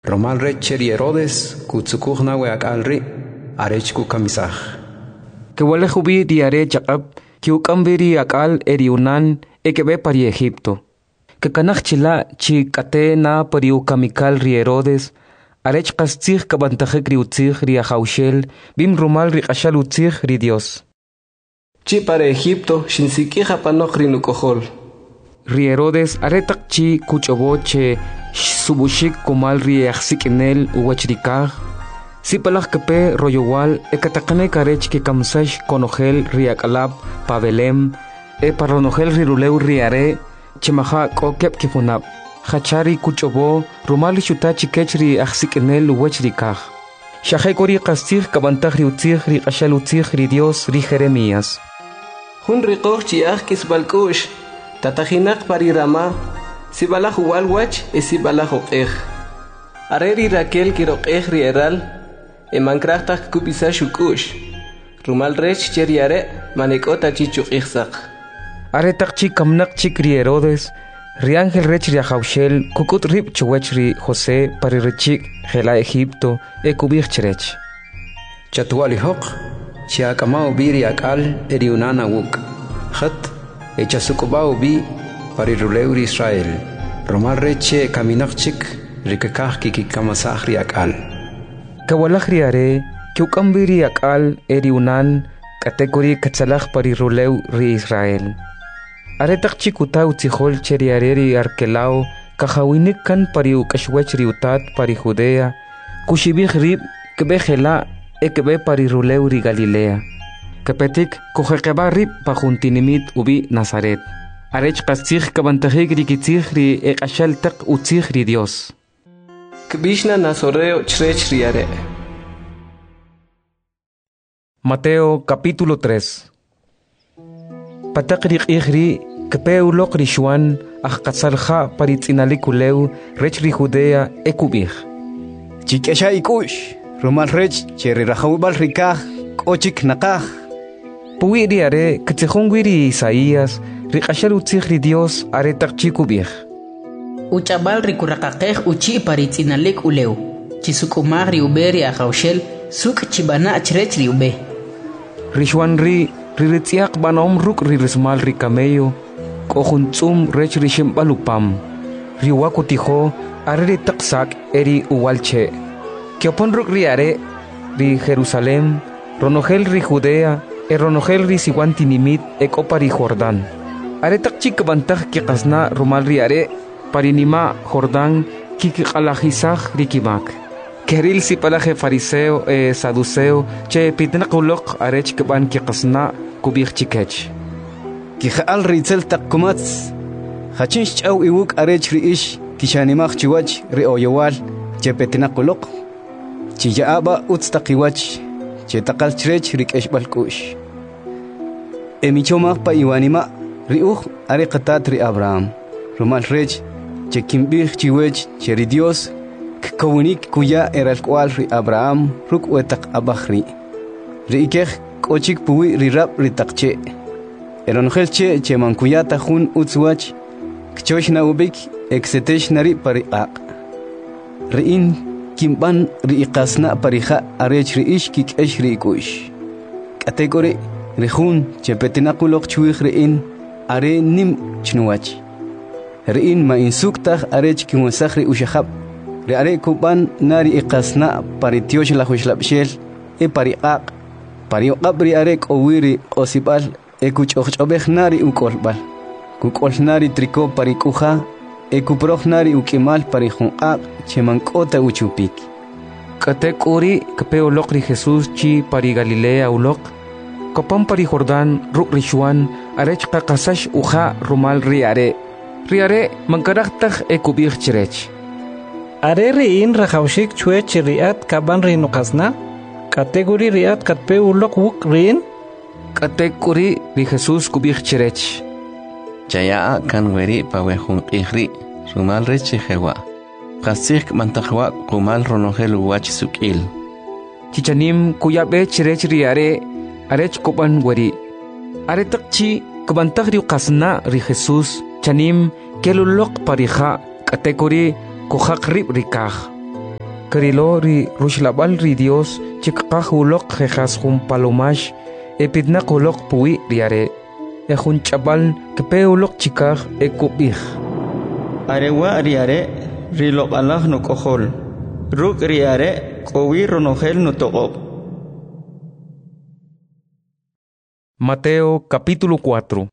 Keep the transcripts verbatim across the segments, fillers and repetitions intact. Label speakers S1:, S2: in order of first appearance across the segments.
S1: Romal Recher y Herodes, Kutsukuhna Weakalri, Arechku Kamisaj.
S2: Que huele jubi diare Jacob, que ukambiri akal eriunan, e que ve pari Egipto. Que kanachila chi kate na pari ukamikal ri Herodes, arech kastig kabantaje kriutzig ri Ahaushel, bim rumal ri kashal utzig ri Dios.
S3: Chi para Egipto, shinsikija panok ri nukohol.
S2: Ri Herodes aretak chi kuchoboche, subushik kumal ri axsikinel uwachrikaj. Si palak kepe royowal e katakane karech ke kamsash konogel ri akalab pa Belem e paronogel ri ruleu ri are chimaha kokep kifunab. Hachari kuchobo rumali shuta chikech ri axsikinel uwachrikaj. Shahe kori kastig kabantag ri utzig ri kashal utzig ri Dios ri Jeremías.
S3: Hun riqoh chiach kisbalkush. Tatajinak parirama, si balaj walwach e si balaj oqej. Areri Raquel kiroqej rieral, e mankrachtak kupisa shukush. Rumal rech cheriare, manekota chichuqijsaq.
S2: Aretak chi kamnak chik ri Herodes, ri ángel rech ri Ahaushel, kukut rip chuwech ri José parirechik gela Egipto, e kubij cherech.
S1: Chatuali hoq, chiakamao biri akal eriunana wuk. Khat, Echasukubao bi pariruleur Israel. Romal reche kaminakchik rikakah kiki kamasahri akal.
S2: Kawalahri are, kiukambiri akal eriunan kategori katsalach pariruleu ri Israel. Aretak chikuta utzihol cheriareri arkelao kahawinik kan pariu kashwech riutat pari Judea, kushibih rib kebe gela e kebe pariruleu ri Galilea. Kapetik kuhekeba rib pajuntinimit ubi Nazaret. Arech kastig kabantajig rikitzig ri ekashal tak utzig ri Dios.
S3: Kbishna nazoreo chrech riare.
S2: Mateo capítulo tres. Patak rik igri kepeulok rishuan achkatsalja paritzinalikuleu rech ri Judea ekubig.
S4: Chikesha ikush, rumal rech cheri rahawibal rikaj, kochik nakaj.
S2: Puwi ri are katzihongwiri Isaías rikashal utzig ri Dios are takchikubig.
S5: Uchabal rikurakakej uchi paritzinalik uleu. Chisukumag ri uberi Ahaushel suk chibana achrech ri ube.
S2: Rishwan ri riritziak banom ruk rirismal ri camello kohuntzum rech rishim balupam. Riwakutiho are ri taksak eri uwalche. Kiopon ruk ri are ri Jerusalem ronogel ri Judea Eronogel ri siwantinimit eko pari Jordán. Aretak chik bantag kikasna rumal ri are parinima Jordán kikikalajisaj rikimak. Keril si palaje fariseo e saduceo che pitnakulok arech kiban kikasna kubik chikech.
S4: Kijaal ritzel takkumats. Hachinch chaw iwuk arech ri ish kishanimach chiwach ri oyowal che petnakulok. Chiyaaba utstakiwach che takal chrech rik eshbalkush. Emichomag pa iwanima riuj are qatat ri Abraham. Rumal rech che kimbih chiwech che ri Dios kkawinik kuya eral kwal ri Abraham ruk wetak abahri. Ri ikej kochik puwi ri rab ri takche. Eronogel che che mankuyata jun utzwach kchosh na ubik exetesh nari pari aq. Riin kimban ri iqasna parija arech ri ish kik esh ri kush. Kategori Rihun chepetinakulok chuig riin are nim chnuwach. Riin ma insuktaj arech kiwasajri ushahab. Ri are kuban nari iqasna paritiosh la hushlabshel e pariqaq. Parioqab ri are kowiri osibal e kuchochobej nari ukolbal. Kukol nari triko parikuja e kuproj nari ukimal parijunqaq chemankota uchupik.
S2: Katekori kapeolok ri Jesús chi pari Galilea ulok. Kopam pari Jordán ruk rishuan arech kakasash uja rumal riare. Riare mankaraktaj e kubig cherech.
S6: Are riin rahaushik chuech riat kaban ri nukasna. Kategori riat katpe ulok wuk riin.
S2: Kategori ri Jesús kubig cherech.
S7: Chaya kan weri pawehun ihri rumal reche jewa. Kasik mantajwa kumal ronogel wach sukil.
S2: Chichanim kuyabe cherech riare. Arech kopan wari. Aretak chi kabantag ri kasna ri Jesús chanim kelulok parija kategori kuhak rib rikaj. Karilo ri rushlabal ri Dios chikqaj ulok jejas jun palomash epidnaq ulok puwi riare e jun chabal kepe ulok chikaj ekubij
S8: arewa riare rilok alah no kohol ruk riare kowi ronogel no toqob.
S2: Mateo capítulo cuatro.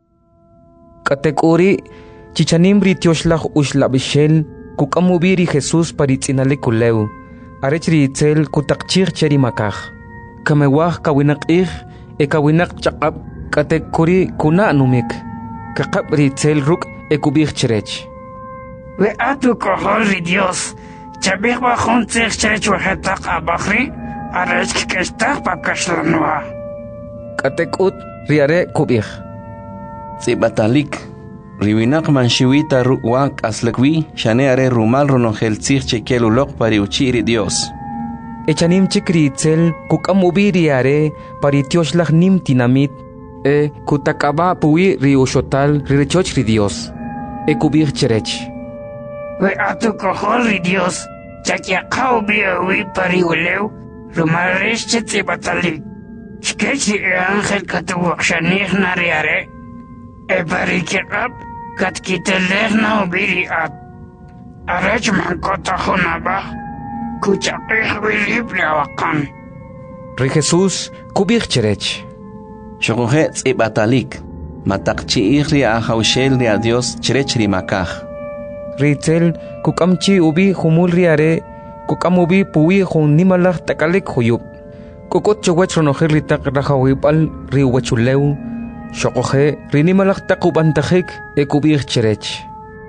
S2: Katekuri chichanim ri tioslaj ushlabishel kukamubiri Jesús paritzinale kuleu arechri itzel kutakchir cheri makaj kamewaj kawinak ij e kawinak chaqab katekuri kuna numik kakab ri itzel ruk e kubij cherech
S9: we atu kohol ri Dios chabij bajun tzich cherech wajetak abajri arech kestaq pakashlanwa
S2: katekut riare kubij
S7: Zibatalik Riwinak manshiwita ruwak aslakwi shane are rumal ronogel tzich chekel ulok pari uchiri Dios.
S2: Echanim chikri itzel kukamubiri are pari tioslaj nim tinamit e kutakaba puwi ri ushotal rirechoch ri Dios. E kubir cherech.
S9: We atu kohol ri Dios chakyaqaw biawi pari ulew rumal resh chetzibatalik. Shkech ri angel katuwak shanih nariare e pari kirab kat kiteleh na ubiri at arach man kota hunaba kuchaqih wilib lawakan
S2: Ri Jesús kubir cherech
S7: Shokoje tsibatalik matakchi ri ahaushel ri a Dios cherech ri makaj
S2: Ritzel kukamchi ubi humul riare kukamubi puwi hun nimalaj takalik huyub Kukot chowach ronogel ritak rajawipal ri wachuleu Shokoje rinimalaj takubantajik e kubir cherech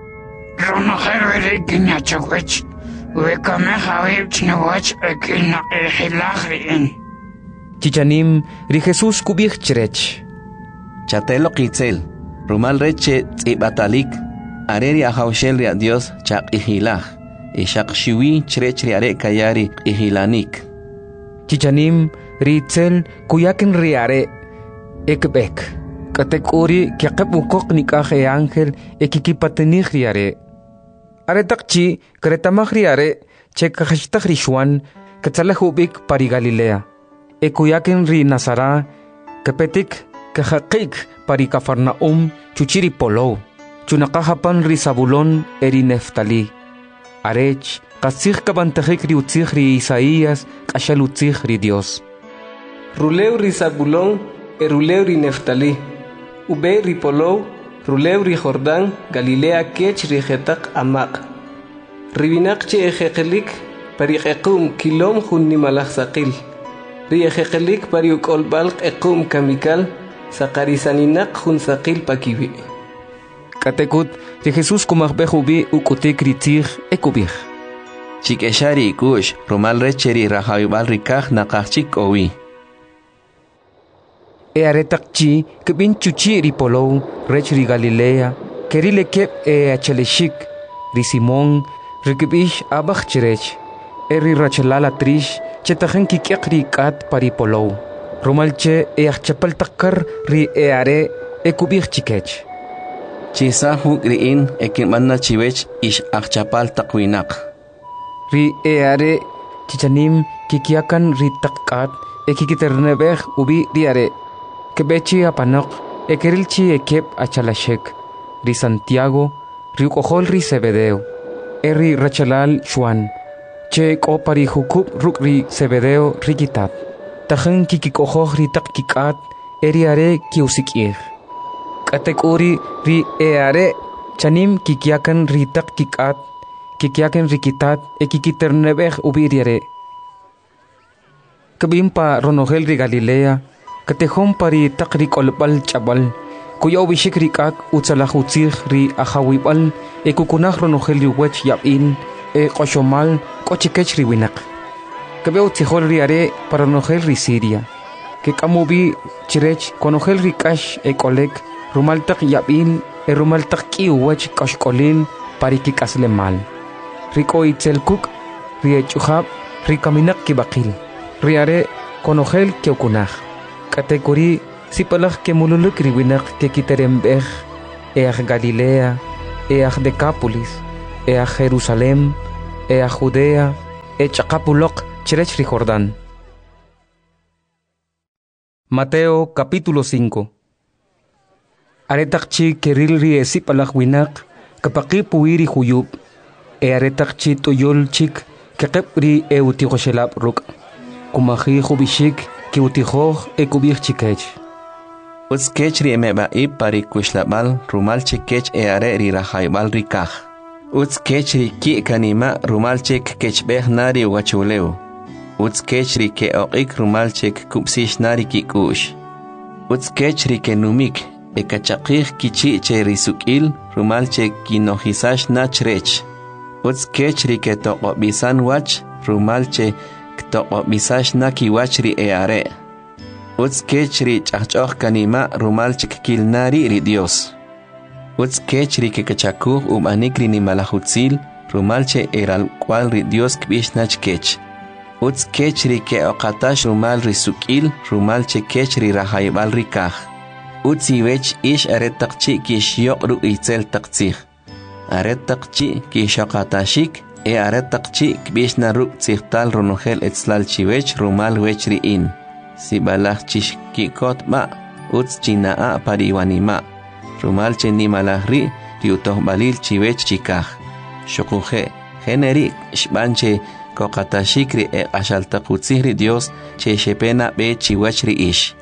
S9: Ronogel wili ginya chowach we kame hawib chinawach e kina e hilaj riin
S2: Chichanim ri Jesús kubir cherech
S7: Chatelo kitzel rumal reche tsibatalik areri ahaushel ri a Dios chaq ihilaj e shaq shiwi cherech ri are kayari ihilanik
S2: Chichanim ritzel kuyakin riare ekbek katekuri kiaqab ukok nikaj e ángel e kikipatenij riare are takchi kretamaj riare che kajashtaj ri Xuan katzalaj ubik pari Galilea e kuyakin ri Nazara kapetik kajaqik pari Cafarnaum chuchiri polow chunaqajapan ri Zabulón eri Neftali arech qasij kabantajik ri utzij ri Isaías q'axal utzij ri Dios
S3: Ruleu ri Zabulón e ruleu ri Neftali ube ri Polow ruleu ri Jordán Galilea kech ri jetaq amaq ribinak che ejeqelik pari qequm kilom jun nimalaj saqil ri ejeqelik pari uk'olb'al qequm kamikal saqarisaninaq jun saqil pakiwi
S2: katekut ri Jesús kumajbej ubi uk'utik ri tzij e kubij
S7: Chikeshari kush rumal recheri rahawibal rikaj naqajchik owi
S2: E aretakchi kebin chuchi ri Polow rech ri Galilea keri lekep e acheleshik ri Simón ri kebish abaj cherech e ri rachelala trish chetajen kikiaq ri kat pari Polow rumalche e achapal takkar ri e are e kubij chikech
S7: Chisa huk riin e kimanna chiwech ish achapal takwinak
S2: ri e are chichanim kikiakan ri takkat e kikiternebej ubi ri are Kebechi apanok e kerilchi e kep achalashek ri Santiago ri ukojol ri Zebedeo e ri rachalal Xuan che ko pari hukub ruk ri Zebedeo ri kitat tajen kikikojoj ri tak kikat e ri are kiusikij katekuri ri e are chanim kikiakan ri tak kikat kikiakan ri kitat e kikiternebej ubi ri are kabimpa ronogel ri Galilea Katejón pari takri kolbal chabal kuya ubishik rikak utzalaj utzij ri ahawibal e kukunaj ronogel ri wech yab'il e qoshomal k'ochikech ri winaq kabe utzijol ri are para ronogel ri Siria ke kamubi chirech konogel ri k'ax e k'olek rumal taq yab'il e rumal taq k'i uwech k'oxk'olil pari kik'asle mal ri k'o itzel kuk ri ech'ujab ri kaminaq kib'aqil ri are konogel keukunaj Katekuri sipalaj ke mululuk ri winaq ke kiterembej e aj Galilea e aj Decápolis e aj Jerusalem e aj Judea echaqapulok cherech ri Jordán. Mateo capítulo cinco. Aretakchi keril ri esipalak winak kapaki puwiri huyub. E aretakchi toyol chik kakep ri e utihoshelap ruk. Kumahi hubishik ki utihoh e kubih chikech.
S7: Uts kech ri emeba ib pari kushlabal rumal chikech e are ri rahaybal ri kaj. Uts kech ri ki kanima rumal chik kech beh nari wachuleu. Uts kech ri ke oqik rumal chik kupsish nari ki kush. Uts kech ri ke numik e kachaqih kichi che ri sukil rumal chik ki nohisash nachrech. Uts kech ri ke toqo bisan wach rumal che toqo bisash na ki wach ri e are. Uts kech ri chachok kanima rumal chik kil nari ri Dios. Uts kech ri ke kachakuh umanik ri ni malahutzil rumal che eral cual ri Dios kbish nach kech. Uts kech ri ke oqatash rumal ri sukil rumal che kech ri rahaybal ri kaj. Uts iwech ish aret taqchi kish yoq ru itzel taqtzih. Aret taqchi kish oqatashik e aret taqchi kbish na ru tzihtal ronogel etzlal chiwech rumal wech ri in. Si balach chish kikot ma uts chinaa pariwanima. Rumal che ni malahri riutoh balil chiwech chikaj. Shokuje generi shbanche kokatashikri e ashaltakutzihri Dios che shepena be chiwach ri ish.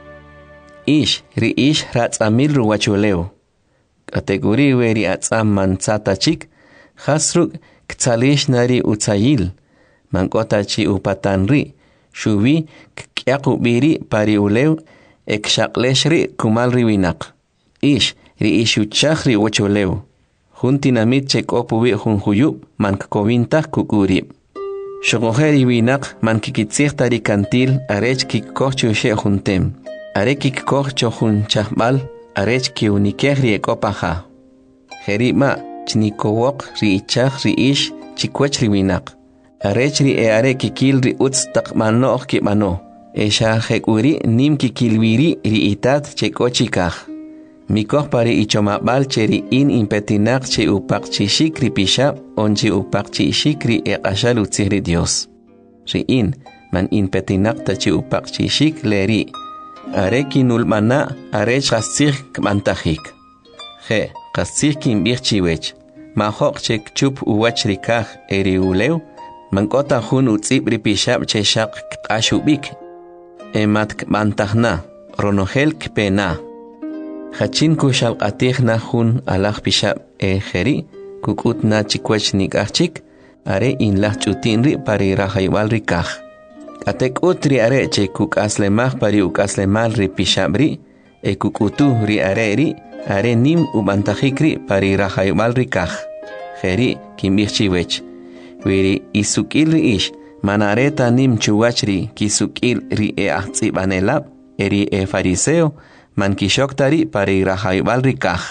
S7: Ish ri ish ratzamil ruwachuleo. Kategori weri atzam manzata chik hasruk ktsalish nari utzayil. Mankota chi upatanri shuvi kyaku biri pari uleu ekshaqleshri kumal riwinak. Ish ri ishu chakri wachuleu. Juntinamit chek opuwi junjuyub mankkovintah kukurib. Shogojeri winak mankikitzih tari kantil arech kikkoh chushe juntem. Are kikkoh chohun chahbal arech ki unikeh ri ekopaha. Jerima chnikowok ri ichach ri ish chikwech ri winak. Arech ri e are kikil ri utz takmanoh kibano. Esha jekuri nim kikilwiri ri itat chekochikah. Mikoh pari ichomabal cheri in impetinak che upak chishik ri pishab onchi upak chishik ri e ashal utzihri Dios. Ri in man impetinak ta che upak chishik leri. Are kinulmana arech qastzih kmantahik. Je, qastzih kimbih chiwech. Mahok chek chup uwach ri kaj eri uleu. Mankota hun utzib ri pishab che shaq kashubik. Emat kmantahna, ronogel kpena. Hachin kushal qatih na hun alaj pishab e jeri, kukut na chikwech nikachik, are in lah chutinri pari rahaybal ri kaj. Atek utri are che kuk aslemah pari uk aslemal ri pishabri, e kukutu ri are ri, are nim ubantajikri pari rahaybal ri kaj. Jeri kimbih chiwech. Wiri isukil ri ish, manareta nim chuwachri kisukil ri e ahtzib anelab, eri e fariseo, man kishoktari pari rahaybal ri kaj.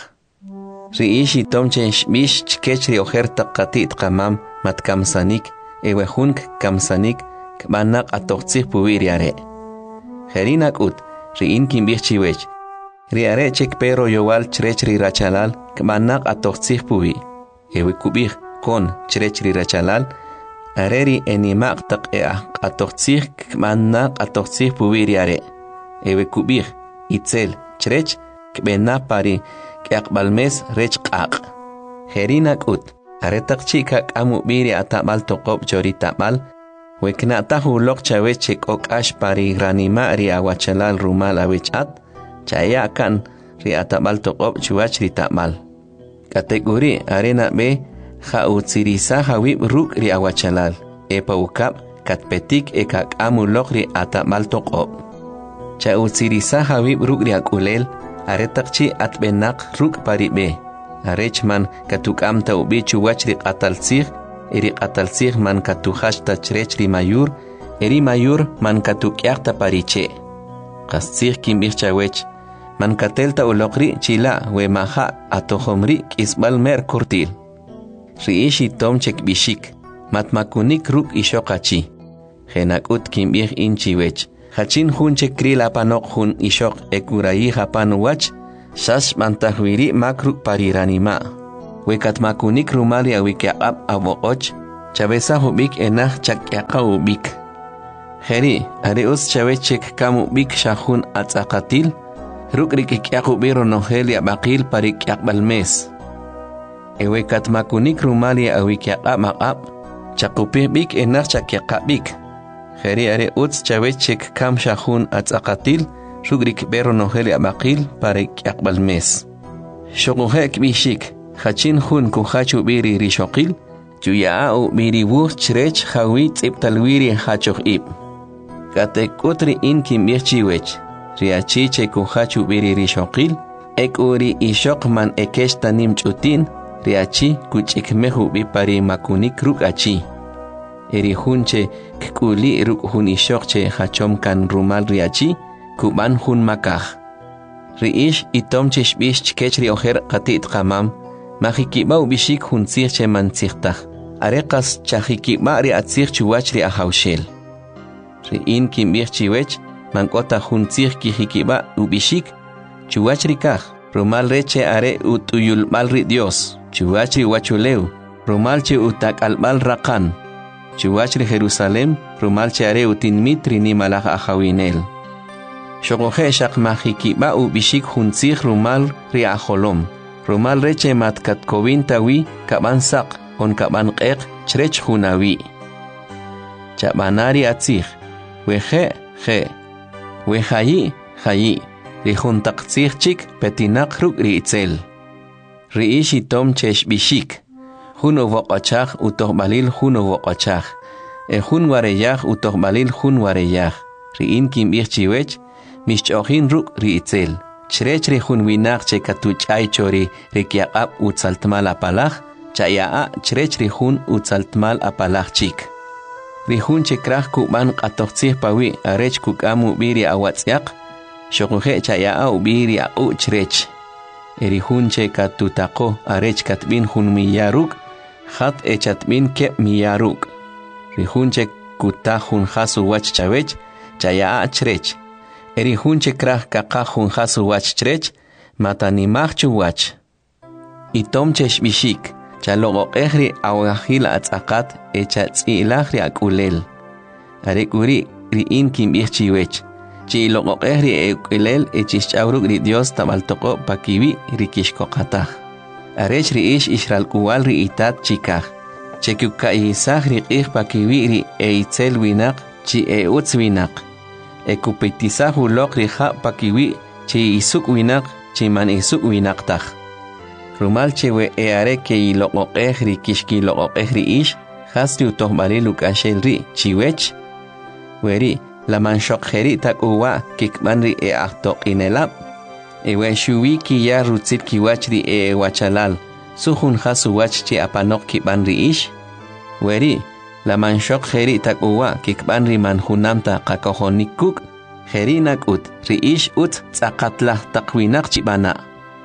S7: Ri ishi tomchen shbish chkech ri ojerta qatit qamam mat kamsanik, ewe junk kamsanik, kmanak atoqtzih puwiri are. Jerinak ut, ri in kimbih chiwech. Ri are chek pero yowal chrech ri rachalal, kmanak atoqtzih puwi. Ewe kubih kon chrech ri rachalal, are ri enimak tak eah atoqtzih kmanak atoqtzih puwiri are. Ewe kubih itzel chrech kbena pari kyaqbalmes rech qaq. Jerinak ut, aretak chika kamu biri atabal toqob chori tabal, wekna tahu lok chawech chek okash pari granima ri awachalal rumal awechat, chaya kan ri atabal toqob chuwach ri tabal. Kategori arena be ha utsirisa hawib ruk ri awachalal, epa ukap katpetik eka kamu lok ri atabal toqob. Cha utsirisa hawib ruk ri akulel, aretakchi atbenak ruk paribe. Arechman katukam ta ubi chuwach ri qatalsih, eri qatalsih man katuhash ta chrech ri mayur, eri mayur man katukyaq ta pariche. Qastsih kimbih chawech, man katelta ulokri chila we maha atohomri kisbal mer kurtil. Ri ishi tomchek bishik, matmakunik ruk ishokachi. Genakut kimbih inchiwech. Hachin hun chekri la panok hun ishok ekurayi hapan wach, shash mantahwiri makruk pariranima. Wekat makunik rumali awikyaqab awoqoch, chabesa hubik enah chakyaka ubik. Heri, are us chawe chek kamu bik shahun atzakatil, rukrik ikyakubi ronohel ya bakil parik yakbalmes. Ewe katmakunik rumali awik yakap makap, chakupih bik enah chakyaka bik. Heri are us chawe chek kam shahun atzakatil, rukrik bero nohel ya bakil parik yakbalmes. Shokuhek bishik, hachin hun kuhachu biri rishokil, Juyaau biri wuh chrech hawit ip talwiri hachoh ip. Katek utri in kim birchiwech. Riachi che kuhachu biri rishokil. Ek uri ishok man ekesh tanim chutin. Riachi kuchik mehu bipari makunik ruk achi. Eri hunche kuli ruk hun ishok che hachom kan rumal riachi. Kuban hun makah. Riish itom cheshbish chkech rioher katit kamam. Mahikibau bishik hun sir che man sirtach. Arekas chahikiba ri atzir chuwach ri ahaushel. Ri in kim bir chiwech, mankota hun tzir kihikiba ubishik, chuwach ri kaj, rumal reche are utuyul mal ri Dios, chuwach ri wachuleu, rumal che utak albal rakan, chuwach ri Jerusalem, rumal che are utinmit ri ni malach ahawinel. Shokohe shak mahikiba ubishik hun tzir rumal ri aholom, rumal reche matkat kovin tawi kabansak, on kaban qeq chrech hunawi. Chabanari atzir, weje, je, wejayi, jayi, rihun taqtzir chik petinak ruk ri itzel. Riishi tom chesh bishik, huno voqachach utoh balil huno voqachach, e hun wareyach utoh balil hun wareyach, riin kim birchiwech, mishchohin ruk ri itzel. Chrech rihun winak che katuch ay chori rikyaqab utzaltmal apalach, Chaya chrech rihun utzaltmal apalach chik. Rihun chekrach kuban qatoqtzih pawi arech kukamu biri awatziaq, shokuhe chaya ubiri au chrech. Erihun chekatutako arech katbin hun miyaruk, hat echatbin ke miyaruk. Rihun chekuta hun hasu wach chawech, chaya chrech. Erihun chekrach kaka hun hasu wach chrech, matanimach chuwach. Itom cheshbishik. Chalogo ehri awahil atzakat echa tzilach ri akulel. Arekuri ri in kim birchiwech. Chi logo ehri ekulel echis chauruk ri Dios tabaltoko pakiwi ri kishkokatah. Arech ri ish ishral kuwal ri itat chikah. Chekuka isah ri ih pakiwi ri eitzel winak chi eutz winak. Ekupitisah ulok ri ha pakiwi chi isuk winak chi man isuk winak tah. Rumal chewe e are ke i loqo ehri kishki loqo ehri ish, hasri utoh bali lukashel ri chiwech. Weri, la manshok heri tak uwa kikman ri e ahtok inelap. Ewe shuwi ki ya rutzit ki wach ri e wachalal, suhun hasu wach chi apanok kikban ri ish. Weri, la manshok heri tak uwa kikban ri manhunamta kakohonikuk, heri nak ut ri ish ut tzakatlah takwinak chibana.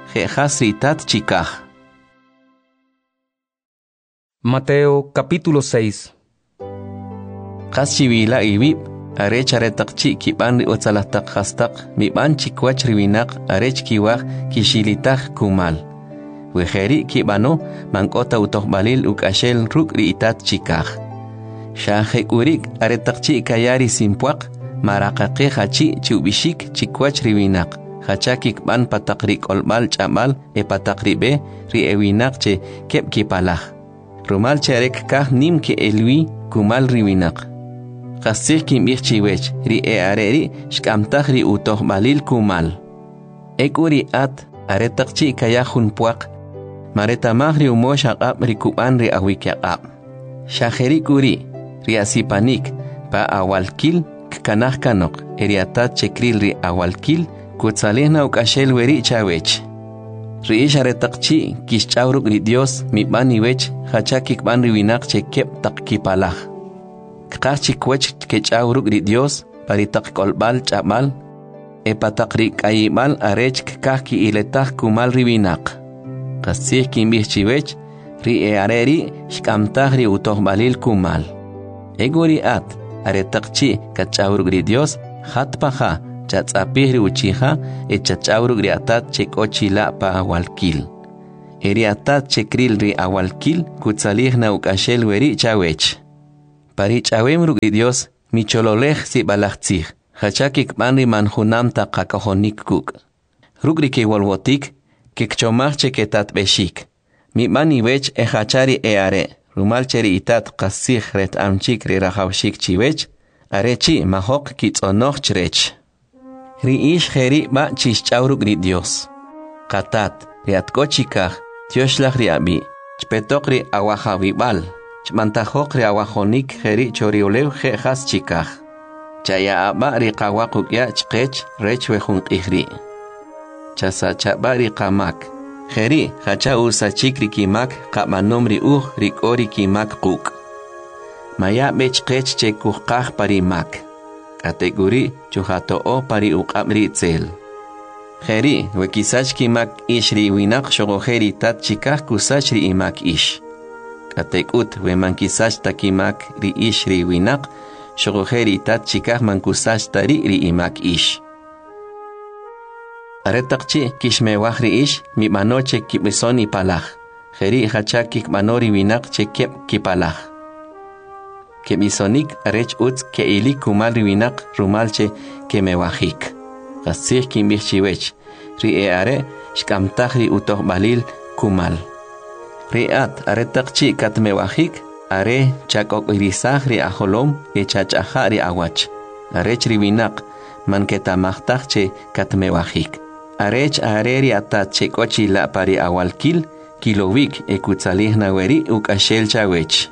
S2: Mateo capítulo seis.
S7: Qaschiwila ibib arech aretaqchi kiban ri otzalastak hastak miban chikwach riwinak arech kiwaj kishilitaj kumal. Wejeri kibano mankota utoh balil ukashel ruk ri itat chikaj. Shahek urik aretaqchi kayari simpuaq maraqaqi hachi chubishik chikwach riwinak. Hachakik ban patakrik olbal chamal e patakribe ri ewinak che kep kipalaj. Rumal cherek kah nim ke elwi kumal riwinak. Qasir kim irchiwech ri e areri shkamtaj ri utoh balil kumal. Ekuri at aretaqchi kayahun puaq. Maretamaj ri umosh aqab ri kuban ri awikyaqab. Shaheri kuri ri asipanik pa awalkil kkanaj kanok eriatat chekril ri awalkil Kutsalihna ukashel weri chawech. Riish aretaqchi kishchauruk ri Dios mibani wech hachakik ban riwinak che kep takkipalaj. Kqachik wech kechchauruk ri Dios paritak kolbal chamal e patakri kayimal arech kaki iletaj kumal riwinak. Qasih kimbihchiwech ri e areri shkamtaj ri utoh balil kumal. Eguri at aretaqchi kachchauruk ri Dios hatpaja chatzapih ri uchija e chachawruk ri atat chekochila pa awalkil. eri atat chekril ri awalkil kutsalih na ukashel weri chawech. Pari chawem ruk Dios mi chololej si balachtzih. Hachakik manri manjunam ta kakahonik kuk. Rukri ke walwotik ke kchomach ketat beshik. Mi mani wech e hachari e are. Rumal cheri itat qasih ret amchik ri rahawshik chiwech. Are chi mahok kitzonoch chrech. Ri ish heri ba chish chauruk ri Dios. Qatat ri atkochikah tioshlach ri abi. Chpetok ri awajawibal. Chmantajok ri awajonik heri choriolew je has chikah. Chaya aba ri qawaquk ya chqech rech wejun qihri. Chasa chaba ri qamak. Heri hacha usa chikri kimak qamanom ri uj ri kori kimak quk. Maya bech qech che kuqaj pari mak. Kategori chuhato o pari uqam ri tzel. Heri wekisach kimak ish ri winak shogojeri tat chikaj kusach ri imak ish. Katekut we mankisach takimak ri ish ri winak shogojeri tat chikaj mankusach tari ri imak ish. Aretakchi kishmewaj ri ish mi manoche kibisoni palaj. Heri hachakik manori winak che kep kipalaj. Kebisonik arech utz ke ilik kumal ri winak rumalche kemewajik. Qasih kimbihchiwech. Ri e are shkamtaj ri utoh balil kumal. Ri at aretakchi katmewajik are chakok irisaj ri ajolom e chachaja ri awach. Arech ri winak man ketamajtaj che katmewajik. Arech areri atat che kochi la pari awalkil kilowik e kutsalih naweri ukashel chawech.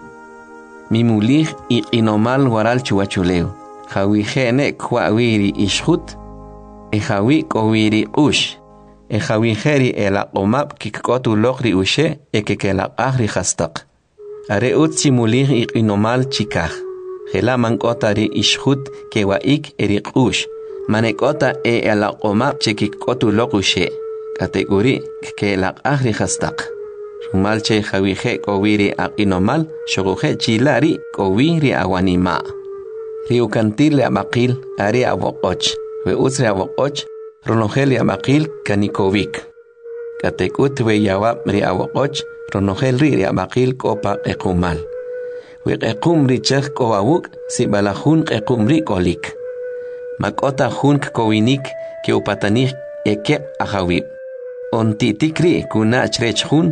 S7: Mimulih i inomal waral chuachuleo. Jawi jene kwawiri ishut. E jawi kowiri ush. E jawi jeri el aqomab kikotu lokri ushe e kekelak ahri hastak. Are utsi mulih i inomal chikaj. Jela mankota ri ishut kewaik erik ush. Manekota e el aqomab chekikotu lokushe. Kategori kekelak ahri hastak. Rumalche jawije kowiri aqinomal shoguje chilari kowiri awanima. Riukantil le amaqil ari awokoch. We usre awokoch ronogel le amaqil kanikovik. Katekut we yawab ri awokoch ronogel ri amaqil kopa ekumal. We ekum ri chech kowawuk si balahun ekum ri kolik. Makota hunk kowinik ke upatanik eke ahawib. On titikri kuna chrech hun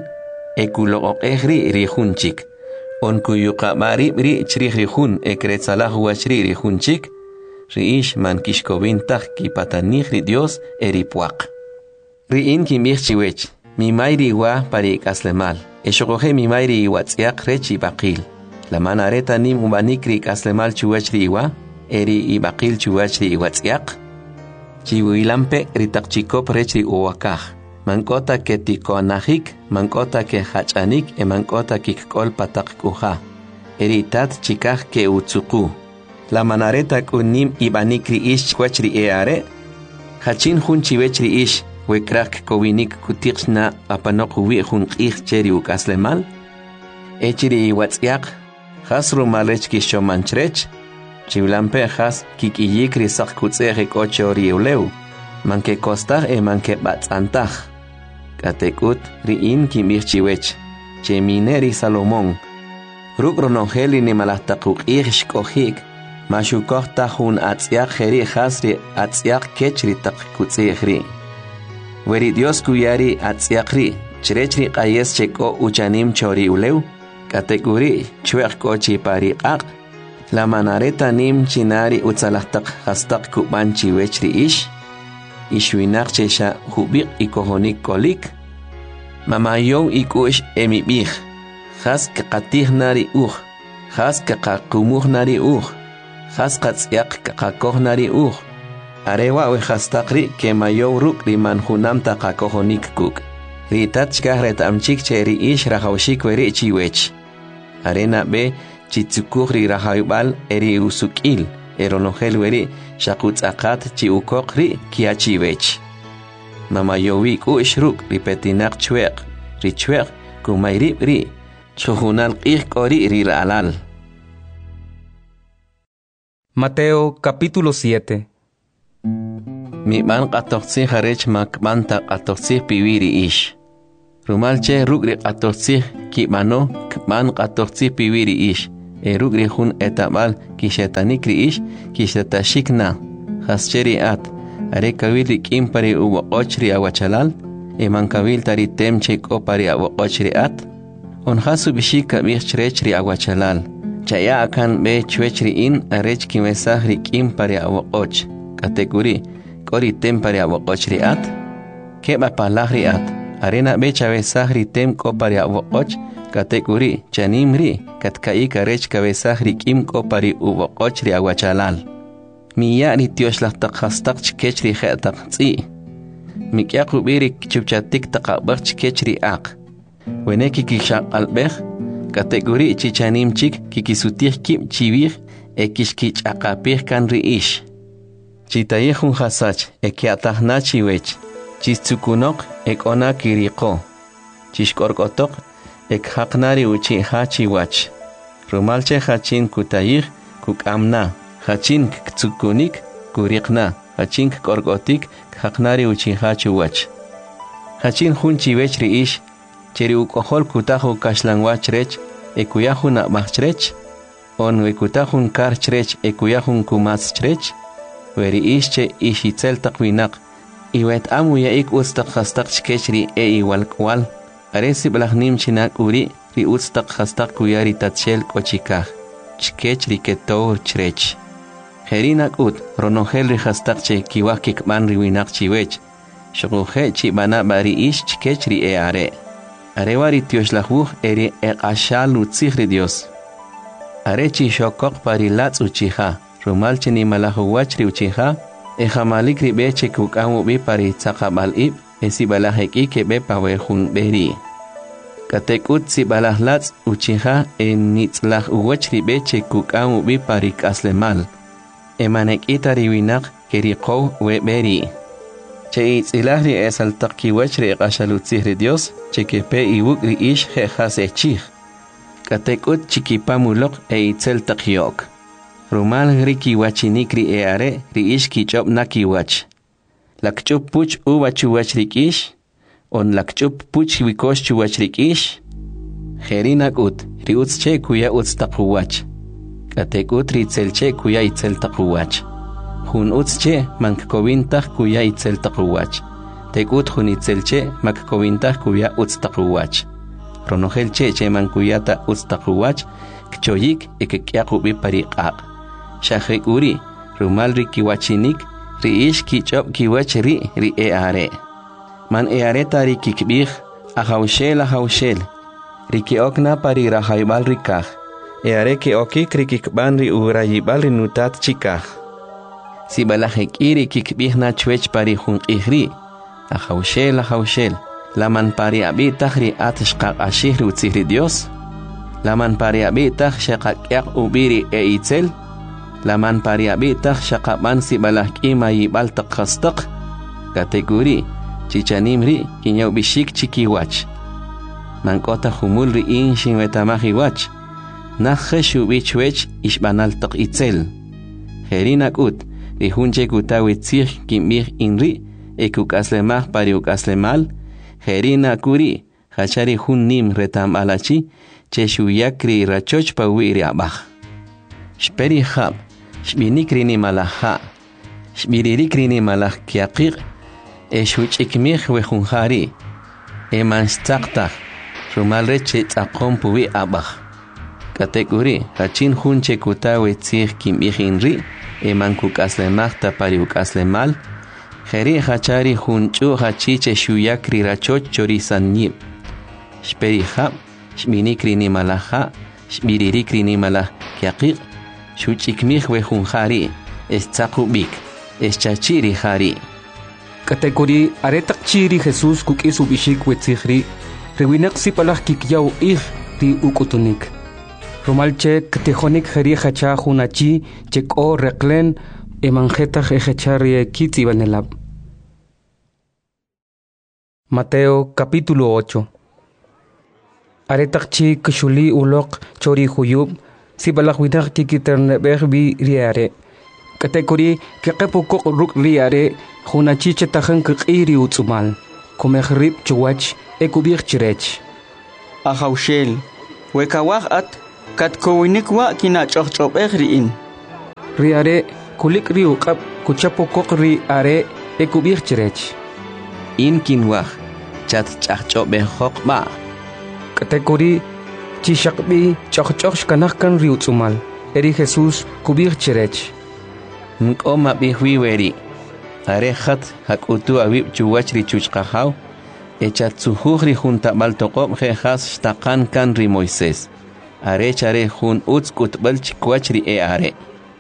S7: ekulo ehri rihunchik. On kuyuka mari ri chrih rihun ekretsalah wachri rihunchik. Riish man kishkovin tak ki patanich ri Dios eripuak. Riin ki mirchiwech. Mi mayri wa pari kaslemal. Eshokoje mi mayri watsiak rechi bakil. La manareta nim ubanikri kaslemal chuwachri wa. Eri ibakil chuwachri watsiak. Chiwilampe ritakchikop rechi uwakaj. Mankota ke tikonahik, mankota ke hachanik, e mankota kikol patak kuha. Eritat chikaj ke utsuku. La manareta kunim ibanikri ish kwachri eare. Hachin hun chiwechri ish, wekrak kowinik kutixna apanok wi hun ich cheri ukaslemal. Echiri iwatsiak, hasru malech kishomanchrech. Chiwlampe has kikiyikri sak kutzere kochori uleu. Manke kostar e manke batzantaj. Katekut riin kimirchiwech. Che mineri Salomón. Rukronongeli ni malahtakuk ish kohik. Mashukok tahun atziak heri hasri atziak kechri tak kutzehri. Weri Dios kuyari atziakri. Chrechri qayes cheko uchanim chori uleu. Katekuri chuek kochi pariqaq. La manareta nim chinari utzalahtak hastak kubanchi wechri ish. Ishwinak chesha hubik ikohonik kolik. Mamayon ikush emibih. Has kakatih nari uj. Has kakakumuh nari uj. Has katsiak kakakoh nari uj. Arewa we hastakri ke mayo ruk riman hunam takakohonik kuk. Ritat chkahret amchik cheri ish rahawshik weri chiwech. Arena be chitsukuri rahayubal eri usukil. Eronogel weri shakutz akat chi ukokri kiachiwech. Mama yowi ku ishruk ripetinak chuek. Ri chuek kumayri ri. Chuhunal qih kori ri alal.
S2: Mateo capítulo siete.
S7: Mi man qatoxi harech mak manta qatoxi piwiri ish. rumalche rugri qatortsi kibano kman qatortsi piwiri ish e rugri hun etamal kishetanikri ish kishetashikna hascheri at are kawili kimpari uwa ochri awachalal e mankawil tari temche kopari awa ochri at on hasu bishika michrechri awachalal chaya akan be chwechri in arech kimesahri kimpari awa och kategori kori tempari awa ochri at keba palahri at arena be chavesahri tem kopari awa och kategori chanimri katkai karech kavesahri kim kopari uwa ochri awachalal miya ni tioshlah takhastaq chkechri khataq tsi mikyaqu birik chupchatik taqabach kechri aq weneki kishaq albekh kategori chichanim chik kikisutih kim chivir ekishkich aqapih kan riish chitayehun hasach ekiatahnachi wech chistsukunok ekona kiriqo chishkorkotok ekhaqnari uchi hachi wach rumalche hachin kutayih kukamna hachin ktsukunik kuriqna hachin korgotik haqnari uchi hachu wach hachin hunchi wech riish cheri ukohol kutahu kashlanwach rech ekuyahun machtrech on wekutahun karchrech ekuyahun kumaschrech weri ishche ishitzel taqwinak iwet amu yaik ustaq khastaq chkechri e iwal kwal aresi blahnim chinak uri ri ustaq khastaq kuyari tatshel kochikah chkechri ketor chrech herinak ut ronohel ri khastaqche kiwakik man riwinak chiwech shuguhe chi bana bari ish chkechri e are arewari tioshlahu eri eqashal utsikhri dios arechi shokok pari lats uchiha rumalche ni malahu wachri uchiha e jamalik ribeche kukamu bi pari tsaqabal ib esi balaheki ke be pawehun beri katekut si balah lats uchiha e nitzlah uwachri beche kukamu bi pari kaslemal emanek itari winak keriqo we beri che itzilahri esal taqki wachri eqashalutzihri dios che ke pe iwukri ish je hasechih katekut chikipamulok e itzel taqyok rumal riki wachinikri e are ri ish kichop nakiwach lakchup puch uwachu wachrikish on lakchup puch wikosh chuwachrikish herinak ut ri utzche kuya utz taquwach katekut ri tzelche kuya itzel taquwach hun utzche mankkovintah kuya itzel taquwach tekut hun itzelche makkkovintah kuya utz taquwach ronohelche che mankuyata utz taquwach kchoyik ekekyaqubi pariqaq shahekuri rumal ri kiwachinik ri ish kichop kiwach ri ri e are man e are tari kikbih ahawshel ahawshel ri kiokna pari rahaybal rikah e are ki okik ri kikban ri urayibal ri nutat chikah si balahekiri kikbih na chwech pari hun ihri ahawshel ahawshel laman pari abitah ri atshqaq ashih ri utzihri dios laman pari abitah shaqaq ubiri e itzel laman pari abitah shaqaban si balahki mayibal taqastaq kategori chichanimri kinyaw bishik chikiwach mankota humul ri inshin wetamahi wach nakhshu bichwech ishbanal taq itzel herinak ut ri hunche kutawi tzih kimih inri ekukaslemah pari ukaslemal herina kuri hachari hun nim retam alachi cheshuyakri rachoch pawiri abah shperi khab shbinikri ni malaha shbiririkri ni malah kiaqiq eshuchikmih we hunhari emanstaqta rumalre che tsaqom puwi abah kategori hachin hunche kutawi tzih kimih inri emankukaslemah pari ukaslemal Heri hachari hunchu hachiche shuyakri rachoch chorisanyib. Shperi hab, shminikri ni malaha, shmiririkri ni malah kiaqiq, shuchikmih we hunhari, estzaqubik, eschachiri hari.
S2: Kategori aretak chiri Jesus kukisu bishik wetzihri, rewinak si palah kikyaw ih ri ukutunik. Romalche ktejonik heri hacha hunachi cheko reklen emanjetach ejechari kitzi banelab. Mateo capítulo ocho. Aretakchi kshuli ulok chori huyub si balakwinak kikiternebeh bi riare. Kategori keqepo kok ruk riare hunachi chetajan kiri utsumal. kumeh rib chuwach ekubir chirech.
S8: Ahaushel, wekawah at kat kowinikwa kina chochop riin.
S2: Riare kulik riukap kuchapokok ri are ekubir chirech.
S7: In kinwah chat chachop behok ba.
S2: Kategori chishakbi chochoch kanahkan riutsumal. Eri Jesús kubir chirech.
S7: Nkoma bihwiweri. Are khat hakutu awib chuwach ri chuchqahaw. Echat suhuri junta baltoqob jejas shtaqan kan ri Moisés. Are chare jun utz kutbal chikwach ri e are.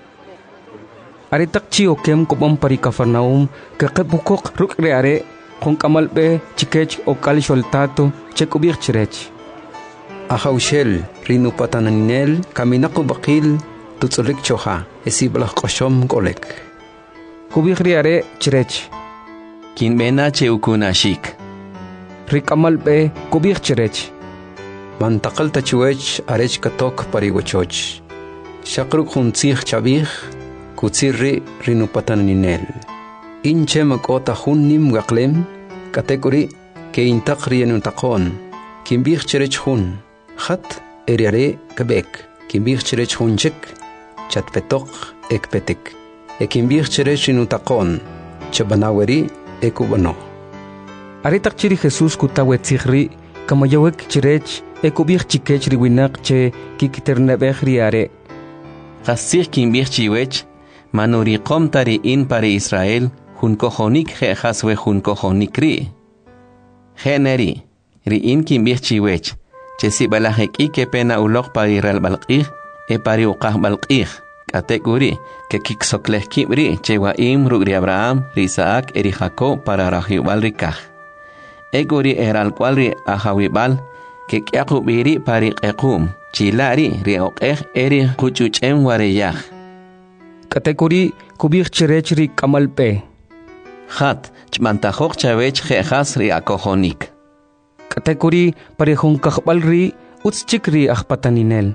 S2: Are takchi okem kopam pari Kafarnaum ke qebukok ruk re are kun kamalbe chikech okal sholtato chekubir chirech.
S1: Ahaushel rinu pataninel kaminaku bakil tutsulik choha esiblah qoshom golek.
S2: Kubir riare chirech.
S7: Kin bena che ukunashik.
S2: Rikamalbe kubir chirech.
S1: Mantakal tachuech arech katok parigochoch. Shakruk huntzih chabih kutsirri rinu pataninel. Inche makota hunnim gaklem kategori ke intakri enutaqon. Kimbih chirech hun. Khat eriare kabek kimbir chirech hunchek chat petok ek petek e kimbir chirech inutaqon chabanaweri ekubano.
S2: Are takchiri Jesús kutawetzihri kamayawek chirech ekubir chikech riwinak che kikiternebeh riare.
S7: Qasir kimbir chiwech manuri qomtari in pare Israel hun kohonik jejas we hun kohonik ri. Generi ri in kimbir chiwech Chesi balahek ike pena ulok pari real balqih e pari uqah balqih kategori ke kiksokleh kibri chewa im rugri Abraham ri Isaac eri Jacob para rahibal rikah egori eral kwalri ahawibal ke kyaqubiri pari qequm chilari ri oqeh eri quchuchem wareyah
S2: kategori kubir chirech ri kamalpe
S7: khat chmantajok chavech jejas ri akohonik
S2: kategori parehong kakbalri utschikri akpataninel.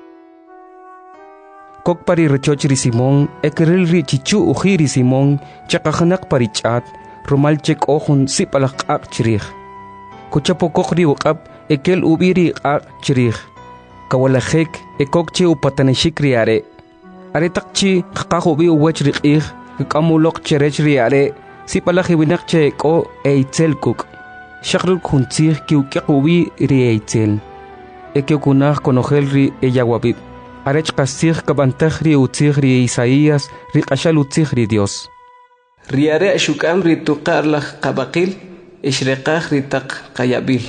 S2: Kok pari rechoch ri Simon ekeril ri chichu uhi ri Simon chakakhanak pari chat rumalchek ohun sipalak ak chirih. Kuchapokok ri wakap ekel ubiri ak chirih. Kawalahek ekokche upatanishik ri are. Are takchi kakahubi uwech ri qih kamulok cherech ri are sipalak hiwinak che eko eitzel kuk. Shakrul kuntzih kiukiakubi ri eitzel. Eke kunah konogel ri eyawabib. Arech kasih kabantaj ri utzih ri Isaías ri qashal utzih ri Dios.
S3: Riare shukam ri tuqar lak qabaqil ishreqah ri taq qayabil.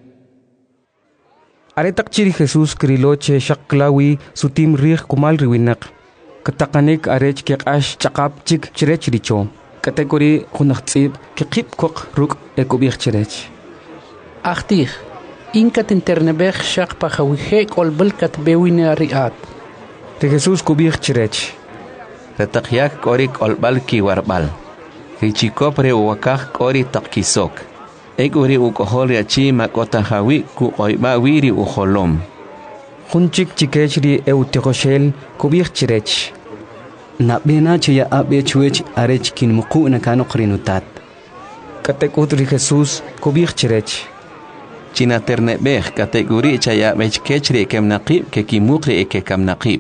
S2: Are takchiri Jesús kriloche shaklawi sutim rih kumal ri winak. Katakanik arech keqash chaqap chik chirech richo. Kategori kunachtzib kikip kok ruk ekubich chirech.
S5: Achtih, inkat internebech shak pachawihe kolbelkat bewine riat.
S2: De Jesús kubich chirech.
S7: Retakyak kori kolbal kiwarbal. Richikopre uwakak kori takkisok. Eguri ukohol yachi makota hawi ku oiba wiri uholom.
S2: Hunchik chikech ri eutikoshel kubich chirech.
S4: Na bena chaya abe chuech arech kin muku na kano krinutat.
S2: Katekut ri Jesús kubich chirech.
S7: China ternebeh kategori chaya bech kechri kem naqib ke kimukri eke kam naqib.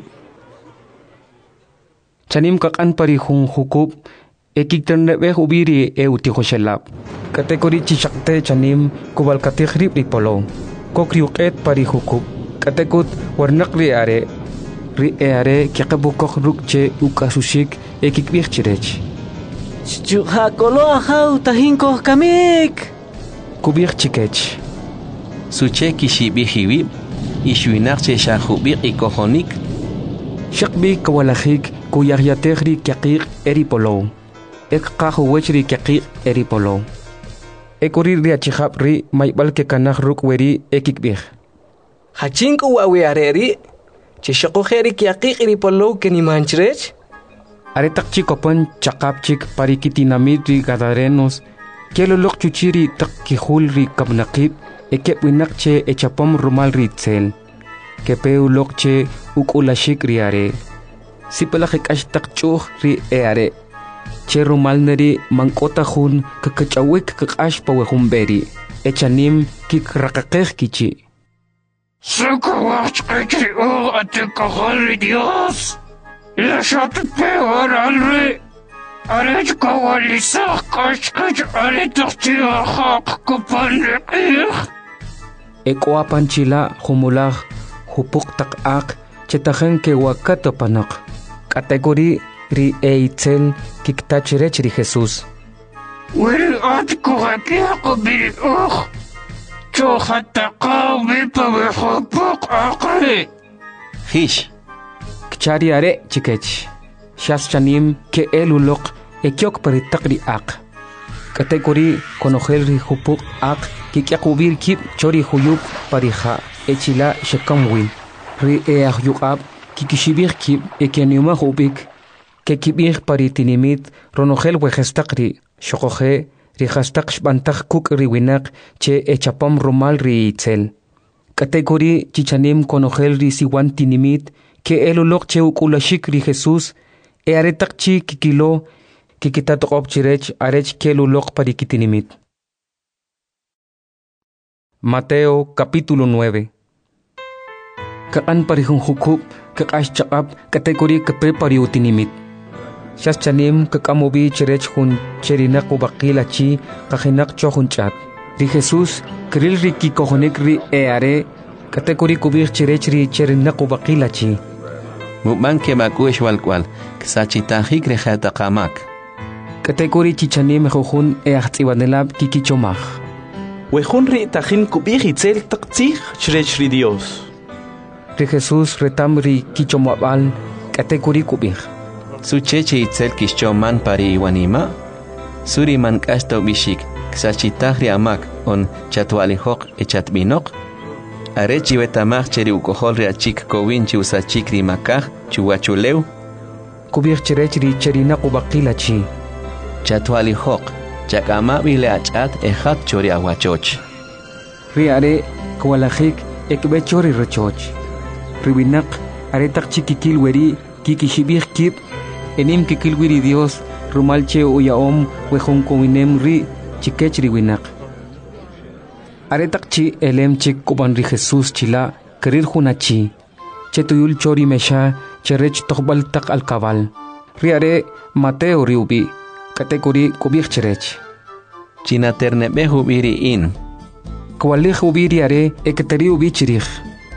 S2: Chanim kakan pari hun hukub ekik ternebeh ubiri e utihoshelab. Kategori chishakte chanim kubal kategrib ri polo. Kokriuket pari hukub. Katekut warnak ri are. Ri eare kiaqabukok rukche ukasushik ekikbih chirech.
S3: Chukakolo ahau tahinko kamik.
S2: Kubih chikech.
S7: Suche kishibihiwib ishwinakche shahubik ikohonik.
S2: Shakbi kawalahik kuyahyatehri kiaqik eripolo. Ek kahuwechri kiaqik eripolo. Ekuri ri achihab ri maibal ke kanah rukweri ekikbih.
S3: Hachinku wawi areri. Chishakojeri kiaqik eripolo ke ni manchirech.
S2: Aretak chikopan chakapchik parikitinamid ri gadarenos. Kelolok chuchiri tak kihul ri kabnakib. Ekep winakche echapom rumal ri tzel. Kepeu lokche ukulashik ri are. Sipalakik ashtak chuh ri eare. che rumal neri mankota hun kakachawik kakash pawehun beri. Echanim kik rakakej kichi.
S9: Sukawach kachri o atukahori Dios. La shot peor alre. Arech kawalisah kashkaj alitachia hak kupanrikih.
S2: Ekwa panchila humulah hupuk tak ak chetajen ke wakato panak. Kategori ri eitzel kiktachirech ri Jesus.
S9: Wiri at kuhakia kubiri uh. Chohatakaw bipawi hupuk akri.
S7: Hish.
S2: Kchari are chikech. Shas chanim ke elulok ekyok paritakri ak. Kategori konogel ri hupuk ak kikyakubir kip chori huyuk pariha echila shekamwil. Ri eah yukab kikishibir kip ekyaniuma hubik ke kibir paritinimit ronogel wejestakri shokoje ri hastak shbantak kuk riwinak che echapam romal ri itzel. Kategori chichanim konogel ri siwan tinimit ke elulok che ukulashik ri Jesus e aretak chi kikilo kikitatok chirech arech kelulok parikitinimit. Mateo capítulo nueve. Kaan parihung hukup kakash chakap kategori kape pariutinimit. Shas chanim kakamobi chirech hun cherinak ubakila chi kahinak chohun chat. Ri Jesus kril ri kikohonik ri e are kategori kubir chirech ri cherinak ubakila chi.
S7: Mukbang ke bakush walkwal ksachitahik rejata kamak.
S2: Kategori chichanim hujun e achtiwanelab kikichomach.
S3: Wejun ri tajin kubir itzel taktzich chrech ri Dios.
S2: Ri Jesus retam ri kichomabal kategori kubir.
S7: Su cheche itzel kishchoman pari iwanima. Suri man kasto bishik ksachitahri amak on chatwalihok e chatbinok. Arechi betamach cheri ukohol ri achik kowinchi usachik ri makaj chuwachuleu.
S2: Kubir cherech ri cherina kubakila chi.
S7: Chatwalihok chakama bile achat ejat chori aguachoch.
S2: Ri are kwalajik ekbe chori rechoch. Ribinak are tak chikikil weri kikishibir kip enim kikil wiri Dios rumalche uyaom wejun kowinem ri chikech ribinak. Are tak chi elem chik kuban ri Jesus chila kerir hunachi. Chetuyul chori mesha cherech tokbal tak al kabal. Ri are Mateo riubi. Kategori kubir cherech.
S7: China ternebe hubiri in.
S2: Kwalih hubiri are eketeri ubi chirich.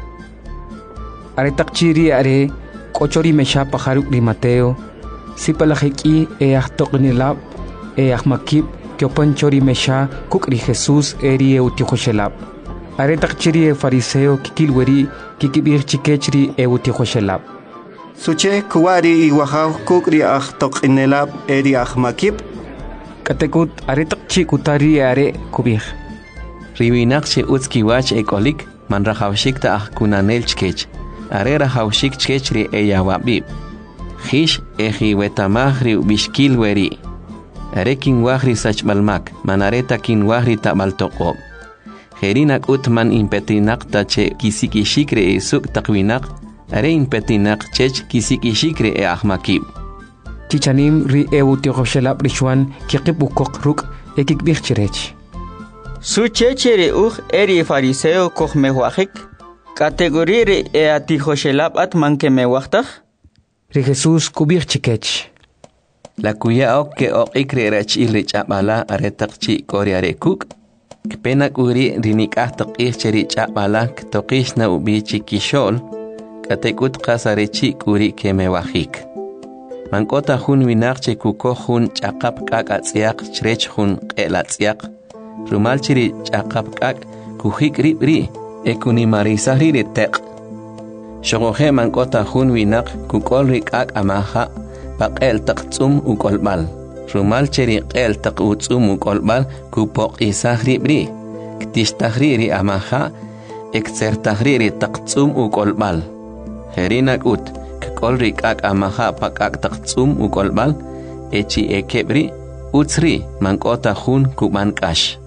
S2: Are tak chiri are kochori mesha pajaruk ri Mateo. Sipalahiki e ahtoknilab e ahmakib kyopan chori mesha kukri Jesus eri e utihoshelab. Are tak chiri e fariseo kikilweri kikibir chikechri e utihoshelab.
S10: Suche kuwari iwahaw kukri ahtoknilab eri ahmakib.
S2: Katekut are tak chi kutari are kubir.
S7: Riwinak che utskiwach ekolik man rahawshik ta ahkunanel chkech. Are rahawshik chkechri e yawabib. Hish eji wetamahri bishkil weri. Are kin wahri sachbalmak manareta kin wahri tabaltoqob. Herinak utman impetinak tache kisikishikre e suk takwinak. Are impetinak chech kisikishikre e ahmakib.
S2: Chichanim ri e utihoshelab rishwan kikibukok ruk e kikbir chirech.
S8: Su chechere uj eri fariseo koch mewajik. Kategori ri e atihoshelab atman ke mewajtaj.
S2: Ri Jesus kubir chikech.
S7: La kuya ok ke ok ikre rach ilrich abala aretak chi koriare kuk. Kpenak uri rinikah toqih cherich abala ktoqish na ubi chikishol. Katekut qasarechi kuri ke mewajik. Mankota hun winak che kuko hun chaqap kak atziak chrech hun qelatsiak. Rumal chiri chaqap kak kuhik ribri ekuni marisahri retek. Shogohe mankota hun winak kukol rikak amaha paqel taqtsum ukolbal. Rumal chiri qel taqutsum ukolbal kupok isahri bri. Ktishtahriri amaha eksertahriri taqtsum ukolbal. Herinak ut kol rikak amaha pakak taqtsum ukolbal echi ekebri utsri mankota hun kuban kash.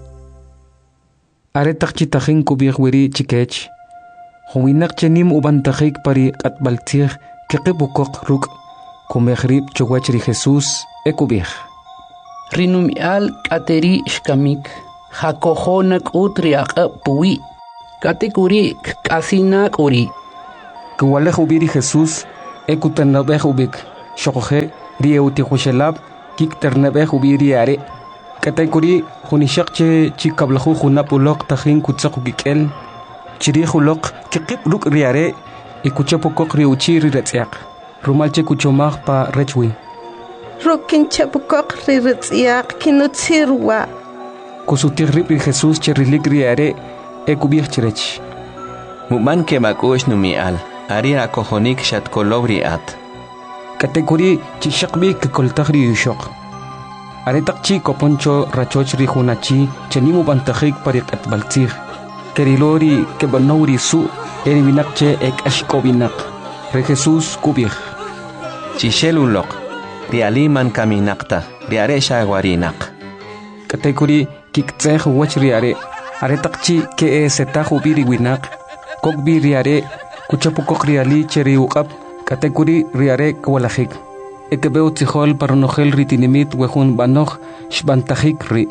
S2: Are takchitahin kubir weri chikech. Huwinak chenim ubantakik pari atbaltir kekibukok ruk kumehrib chowachri Jesus e kubir.
S5: Rinumial kateri shkamik. Hakojona kutri puwi. Katekuri kasina kuri.
S2: Kuwalej ubiri Jesús, ekuternabej ubik. Shokoje, rieuti hushelab, kik ternabej ubiri are. Katekuri, hunishakche chikablahu hunapulok tajin kutsakukikel. Chirihulok, kikip luk riare, ikuchapokok riuchi riretziak. Rumalche kuchomag pa rechwi.
S11: Rukin chapokok riretziak kinutsirwa.
S2: Kusutirrip Jesús cherilik riare, ekubir chirech.
S7: Muman ke makush numial, ari akohonik shatkolobri at.
S2: Katekuri chishakbi kikoltagri yushok. Aretakchi koponcho rachochri hunachi chenimu bantajik parik at baltzig. Kerilori kebanori su eriminakche ek ashkobinak. Re Jesús kubir.
S7: Chishelulok, rialiman kaminakta, riare shagwarinak.
S2: Katekuri kiktzeh wach riare. Aretakchi ke e setahu biri winak. Kok bi riare kuchapukok riali cheri ukap. Katekuri riare kwalajik. Ekebeu tzihol paronogel ritinimit wehun banoj shbantajik ri.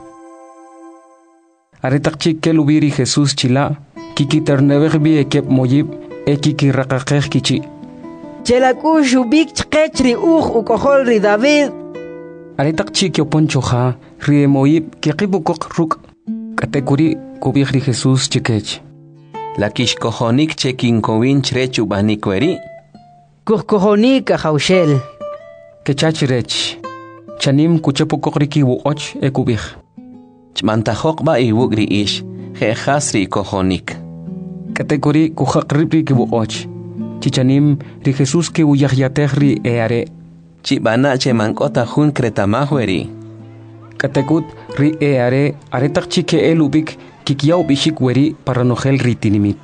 S2: Aretakchi kelubiri Jesús chila. Kiki ternebeg bi ekep moyib ekiki rakakej kichi.
S11: Chelakush ubik chkechri uj ukohol ri David.
S2: Aretakchi kioponchoja rie moyib kikibukok ruk. Katekuri kubigri Jesús chikech.
S7: La kishkohonik chekinkowin chrechu banikweri.
S11: Kuhkohonik ajaushel.
S2: Kechachirech. Chanim kuchapokokri wuoch ekubig.
S7: Chmantajok ba iwugri ish. Jehasri kohonik.
S2: Katekuri kuhakripri wuoch. Chichanim ri Jesús ke uyahyatehri eare.
S7: Chibana chemankota hun kretamahweri.
S2: Katekut ri eare aretakchi ke elubik kikiau bishik weri paranogel ritinimit.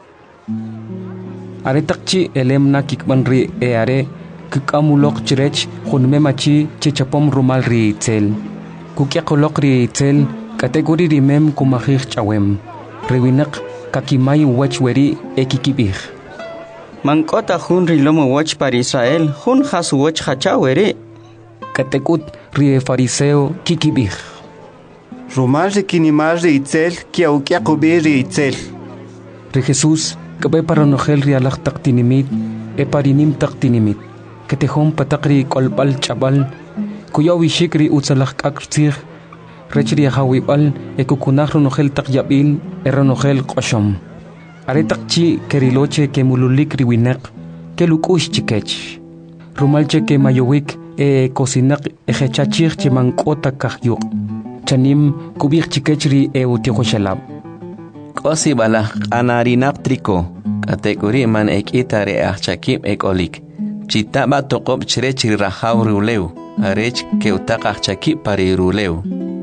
S2: Aretakchi elemna kikman ri eare kikamulok chirech hunmemachi chichapom rumal ri itzel. Kukiakolok ri itzel kategori rimem kumahich chawem. Rewinak kakimay wach weri ekikibih.
S8: Mankota hun rilomo wach para Israel hun has wach hachawere.
S2: Katekut rie fariseo kikibih.
S10: Rumal rikinimal ri itzel kia ukiakubi ri itzel.
S2: Ri Jesús kabe paranogel ri alak taktinimit e parinim taktinimit. Ketehom patakri kolbal chabal kuyaw wishik ri utsalak kaktsir. Rechri hawibal e kukunah ronogel takyabil e ronogel koshom. Aretakchi keriloche ke mululik ri winak ke lukush chikech. Rumalche ke mayowik e cocinak e hechachir chimankota kahyuk. Chanim kubir chikechri e utihoshalab.
S7: Kosi bala anarinap triko. Kategori man ek itare achakip ek olik. Chitaba tokob chirechri rahaw ruleu. Arech ke utak achakip pari ruleu.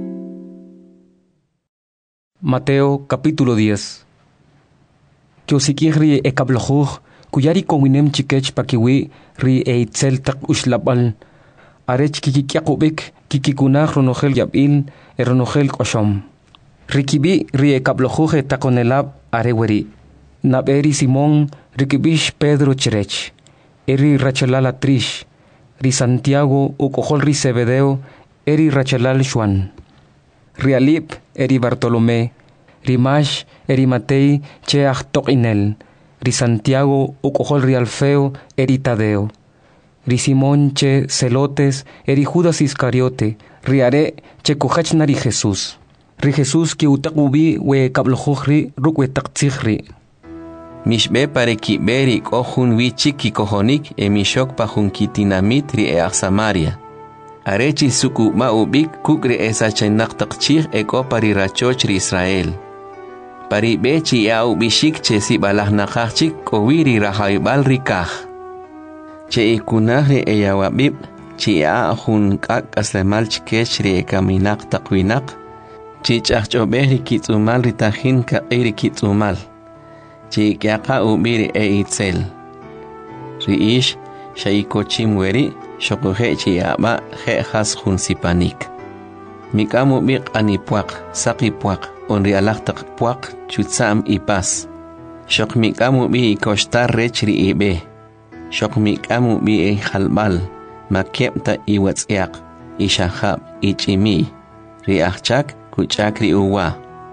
S2: Mateo capítulo diez. Chosikiri e kablojuj kuyari kowinem chikech pakiwi ri e itzel tak ushlabal. Arech kikikiakubik kikikunah ronogel yabil e ronogel koshom. Rikibi ri e kablojuj e takonelab areweri. Naberi Simón rikibish Pedro chirech. Eri rachalal atrish. Ri Santiago ukohol ri Zebedeo eri rachalal Juan. Rialip eri Bartolomé. Rimash eri Matei che achtok inel. Ri Santiago ukohol ri Alfeo eri Tadeo. Ri Simón che Celotes eri Judas Iscariote. Riare che kuhachnari Jesús. Ri Jesús ki utakubi we kablojuj rukwe taktzihri.
S7: Mishbe pare ki beri kohun wichik ki kohonik e mishok pa hun kitinamit ri e Samaria. Arechi suku ma ubik kukri esa chenak takchih e ko pari rachoch ri Israel. Pari bechi ya ubishik che si balah nakachik ko wiri rahaybal rikah. Che ikunah ri e yawabib chi ya hun kak aslemal chikech ri e kaminak takwinak. Chi chachobeh ri kitzumal ri tahin ka iri kitzumal. Chi kiaka ubiri e itzel. Ri ish shaikochim weri shokohe chi aba he has hun sipanik. Mikamu bik anipuak, sakipuak, onri alaktak puak, chutsam ipas. Shok mikamu bi ikostar rechri ibe. Shok mikamu bi e halbal, makepta iwatsiak. ishahab ichimi ri achak kuchak ri uwa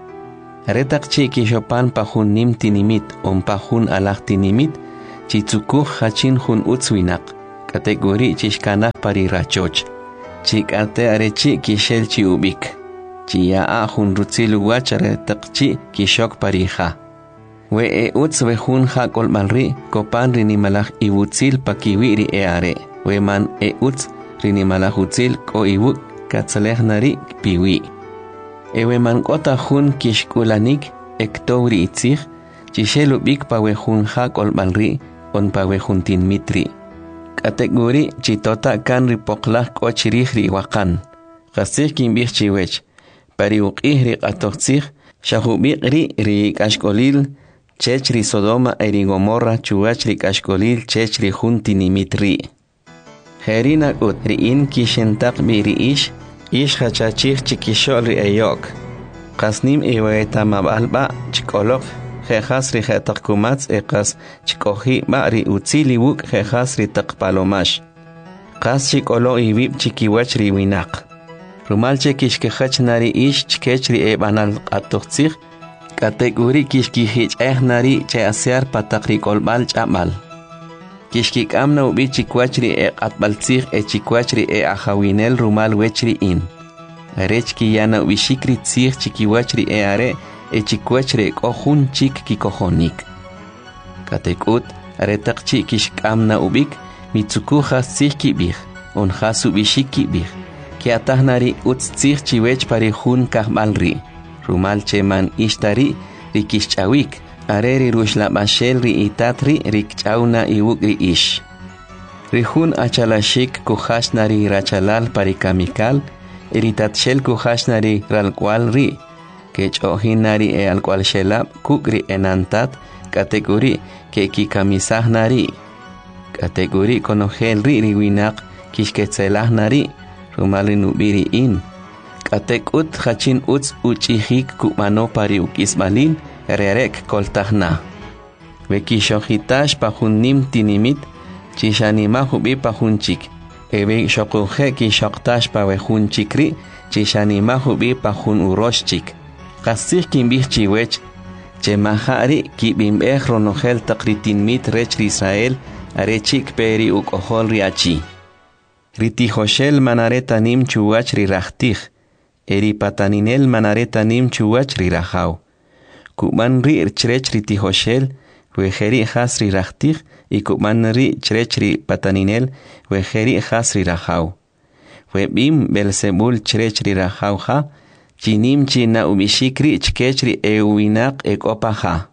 S7: aretak chi kishopan pahun nim tinimit on pahun alak tinimit chitsukuh hachin hun utswinak kategori chishkanah pari rachoch chikate arechi kishel chi ubik chiya ahun rutzil uwachare takchi kishok parija we e uts we hun ha kolmalri kopan rini malach iwutzil pakiwi ri e are we man e uts rini malach utzil ko iwu katsaleh nari piwi e we man kota hun kishkulanik ektowri itzig chishel ubik pa we hun ha kolmalri on pa we hun tin mitri kategori chitota kan ri poklach ko chirih ri wakan qasih kimbih chiwech pari uqih ri qatoqtsig shahubik ri ri kashkolil chechri Sodoma eri Gomorra chuachri kashkolil chechri juntini mitri. Herina ut riin kishentak biri ish, ish hachachich chikishol ri eyok. Kasnim iwaeta mabalba chikolok, jejas ri jetakumats ekas chikohi ba ri utzili wuk jejas ri takpalomash. Kas chikolo ibib chikiwach ri winak. Rumal chekishkehach nari ish chikechri ebanal atoxtzig, kategori kishki hich eh nari che asear patakri kolbal chamal. Kishki kamna ubi chikwachri e atbaltzig e chikwachri e ahawinel rumal wechri in. Arechki yana ubi shikri tzig chikiwachri e are e chikwachri kohun chik kikohonik. Katekut aretakchi kishkamna ubik mitsukuja tzig kibig, onjas ubi shikibig. Ki atahnari utz tzig chiwech pari hun kahmalri. Rumal cheman ishtari rikishchawik areri rushla bashel ri itatri rikchauna iwuk ri ish. Rihun achalashik kuhashnari rachalal parikamikal iritatshel kuhashnari ralkwal ri kechohinari e alkwal shelab kukri enantat kategori ke kikamisahnari kategori konogel ri riwinak kishketzelajnari rumali nubiri in Katek ut hachin uts uchihik kumano pari ukisbalin rerek koltahna. Vekishojitash pahunnim tinimit chishanima hubi pahunchik. Ebe shokuhe kishoktash pavehunchikri chishanima hubi pahun uroshchik. Kasih kimbih chiwech chemahari kibimbeh ronogel takritin mit rech Israel arechik peri ukohol riachi. Ritihoshel manaretanim chuach rirachtig. Eri pataninel manareta nim chuach rirajau. Kuman ri chrech ritihoshel, wejeri has rirachtig, y kuman ri chrech ri pataninel, wejeri has rirajau. Webim Belzebul chrech rirajau ha, chinim china ubishikri chkechri euinak ekopaha.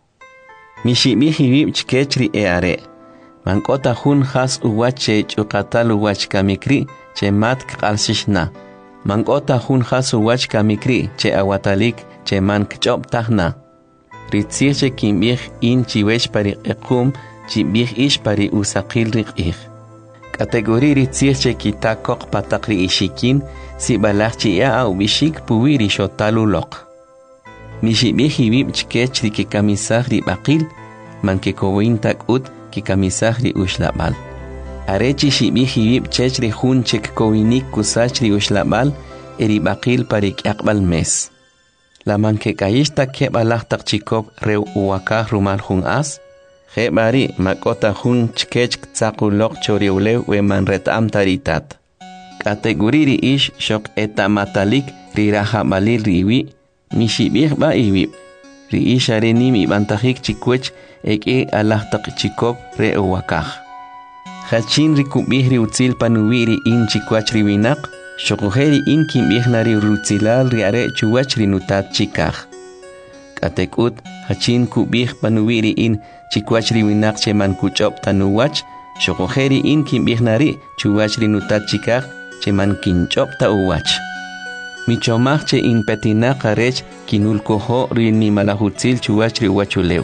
S7: Mishibihibib chkechri eare. Mankota hun has uwache chukatal uwach kamikri, che mat kalsishna. Mankota hun hasu wach kamikri che awatalik che man kchop tahna. Ritzir che kimbih in chiwech pari ekum chibih ish pari usakil rikih. Kategori ritzir che kitakok patakri ishikin si balach chi ya au bishik puwiri shotalu lok. Mishibih hibib chkech ri kikamisah ri bakil man kekowin tak ut kikamisah ri ushlabal. Arechi shibihibib chechri hun chek kowinik kusachri ushlabal eri bakil parik akbal mes. La manke kayista kebalah tak chikop reu uwakah rumal hun as. Hebari makota hun chkech tsakulok choriulew we man retam taritat. Kategoriri ish shok etamatalik riraha balil riwi mishibih ba iwib. Ri ish arenimi bantahik chikwech ek e alah tak chikop reu uwakah. Hachin rikubih ri utzil panuwiri in chikwach riwinak, shokuheri in kimbihnari rutzilal riare chuwach rinutat chikah. Katekut, hachin kubih panuwiri in chikwach riwinak cheman kuchop tanuwach, shokuheri in kimbihnari chuwach rinutat chikah cheman kinchop tauwach. Michomach che in petinak arech kinulkoho rini malahutzil chuwach riwachulew.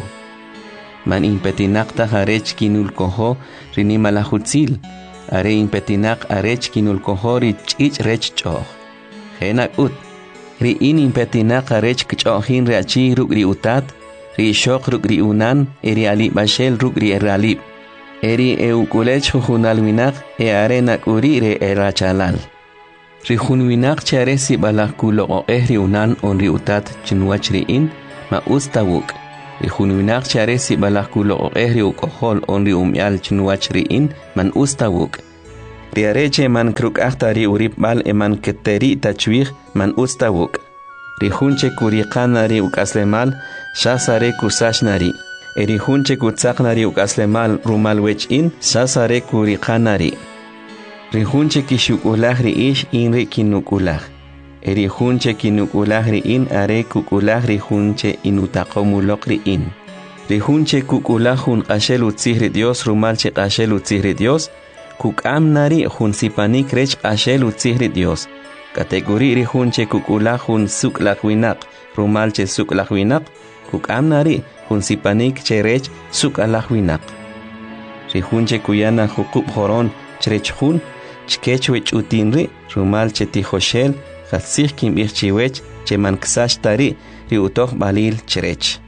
S7: Man impetinak ta harech kinul koho rini malahutzil. Are impetinak arech kinul koho ri chich rech choh. Henak ut. Ri in impetinak arech kchohin reachi ruk ri utat. Ri shok ruk ri unan. Eri alib bashel ruk ri eralib. Eri eukulech hujunal winak. E arenak uri re erachalal. Rihun winak chare si balak kulo o ehri unan on ri utat chinwach riin ma ustawuk. Rihun winak chare si balak kulo o ehri ukohol on ri umyal chinwach riin man ustawuk. Riareche man kruk ahtari urip bal eman keteri tachwih man ustawuk. Rihunche kuriqanari ukaslemal shasare kusashnari. Erihunche kutsaknari ukaslemal rumal wechin shasare kuriqanari. Rihunche kishukulah riish inri kinukulah. Erihunche kinukulah riin are kukulah rihunche inutaqomulok riin. Rihunche kukulah hun qashelu tzihri Dios rumalche qashelu tzihri Dios. Kukam nari hun sipanik rech qashelu tzihri Dios. Kategori rihunche kukulah hun suklak winak rumalche suklak winak. Kukam nari hun sipanik cherech sukalak winak. Rihunche kuyana hukub horon cherechhun. Chkechwech utinri rumal cheti hoshel khatsih kim irchiwech cheman ksash tari ri utoh balil cherech.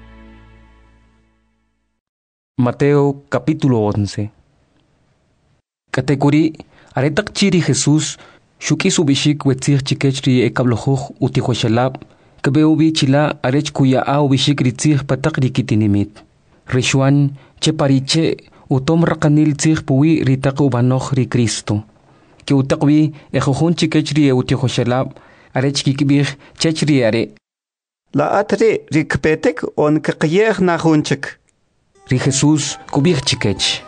S2: Mateo capítulo once. Categorí aretak chiri Jesús shuki subishik wetzir chikechri ekablojuj uti hoshelab kebeubi chila arech kuya a ubishik ritzir patak rikitinimit. Rishwan chepariche utom rakanil tzir puwi ritak ubanoch ri Cristo. Que utakwi ejojun chikechri e utihoshelab arech kikibir chechri are.
S10: La atre rikpetek on kakyer najunchik.
S2: Ri Jesús kubir chikech.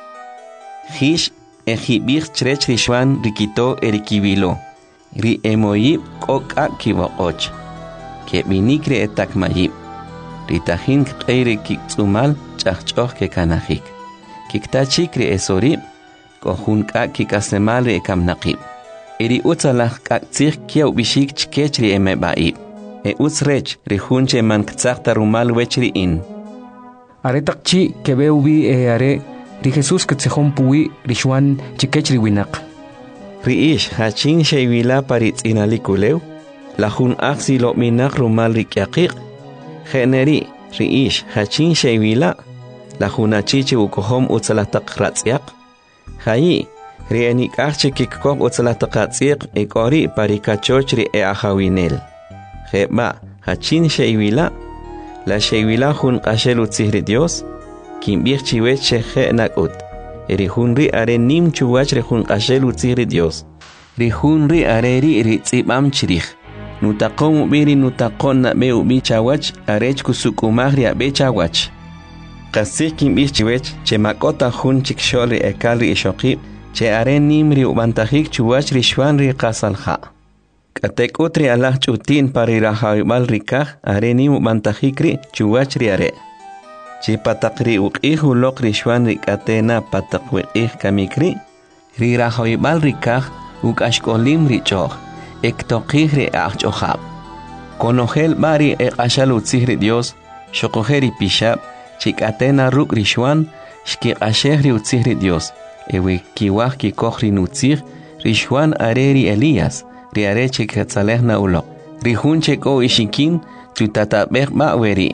S7: Hish ejibir cherech rishwan rikito erikibilo. Ri emoyib koka kibokoch. Que vinikre etak mayib. Ritahin kere kikzumal chachchoch ke kanahik. Kiktachikre esorib. Kohun ka kikasemal re kamnaqib. Eri utsalah kaktsir kiaw bishik chkechri eme baib. E utsrech rihunche man ktsakta rumal wechri in.
S2: Aretak chi kebeubi e are ri Jesus ktsehon puwi rishwan chikechri winak.
S7: Riish hachin sheywila paritz inalikulew. Lahun aksi lo minak rumal rikyaqiq. Generi riish hachin sheywila. Lahun achichi ukohom utsalah takratsiaq. Hayi, rieni kache kikkob utsalataqatsiq ikori parikachochri e ahawinel. Kheba, hachin sheywila, la sheywila hun qashelu tzihri Dios, kimbir chiweche khe nakut. Rihun ri are nim chuwachre hun qashelu tzihri Dios. Rihun ri are ri ritzibam chirih. Nutaqom ubiri nutaqon na be ubi chawach arech kusukumahri abe chawach. Qasih kimbir chiwech che makota hun chiksholi ekalri ishokib che are nimri ubantajik chuwach rishwan ri qasalha. Katek utri alah chutin pari rahawibal rikah are nim ubantajik ri chuwach ri are. Che patakri uqih ulok rishwan ri katena patak wiqih kamikri ri rahawibal rikah ukashkolim ri choh ektoqih ri ahchohab. Konogel bari e qashal utzihri Dios shokoheri pishab chikatena ruk rishwan shki qashehri utzihri Dios ewe kiwah ki kohri nutzih rishwan areri Elías ri are chikatsalehna ulo rihun cheko ishikin tutatabek baweri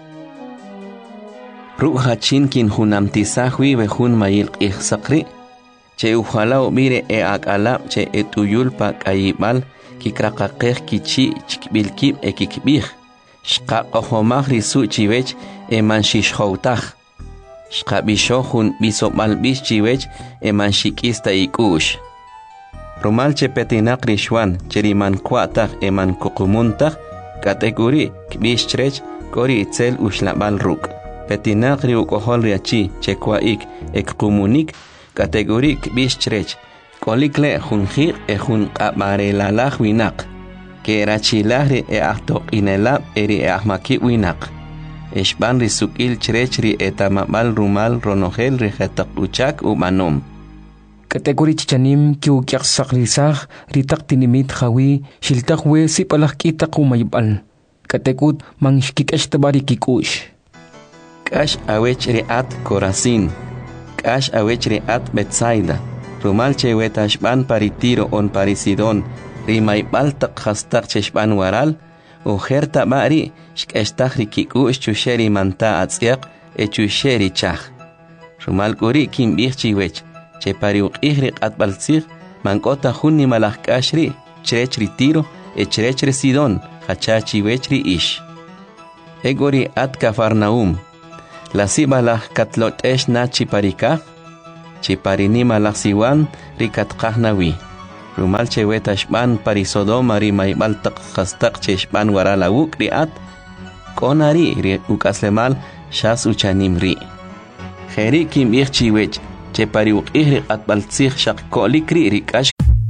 S7: ruk hachin kin hunamtisahwi ve hun mayil qihsaqri che uhala ubire e akala che etuyul pa kayibal kikraqaqeh kichi chikbilkib e kikbih shqa qahomah risu chiwech eman shishkhowtah. Shqa bishohun bisomal bish chiwech eman shikista ikush. Rumal che petinak rishwan cheriman kwatah eman kukumuntah kategori kbish chrech kori itzel ushlabal ruk. Petinak ri ukohol riachi che kwaik ek kumunik kategori kbish chrech kolikle hunjir e hun qabarelalaj winak. Que rachilahri e ahtok inelab eri e ahmaki winak. Eshban risukil cherechri etamabal rumal ronogel rijetak uchak umanom.
S2: Kategori chichanim ki ukiak sakrisah ritak tinimit hawi shiltak we sipalak kitak umayibal. Kategut mang shkikash tabari kikush.
S7: Kash awech riat Corazin. Kash awech riat Betsaida. Rumal chewetashban paritiro on Parisidon. Rimay baltak hastak cheshban waral, ujerta bari, shkestak rikiku chusheri manta atziak, e chusheri chach. Rumal kuri kim birchiwech, che pariuk ihrik at baltzir, mankota hunni malak kashri, cherech ri Tiro e cherech ri Sidón hachachi wech ri ish. Egori at Cafarnaum. La sibala katlot esh na chiparika. Chiparinima la siwan rikatkahnawi. Rumal cheweta shban pari Sodoma ri maibal tak khastak cheshban warala wuk ri at. Konari ri ukaslemal shas uchanim ri. Kheri kim ich chiwech. Chepari wuk ihri at baltzich shak kolik ri rikash.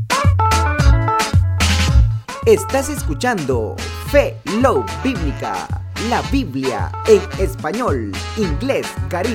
S12: Estás escuchando Fe Love Bíblica, la Biblia en español, inglés, caribe.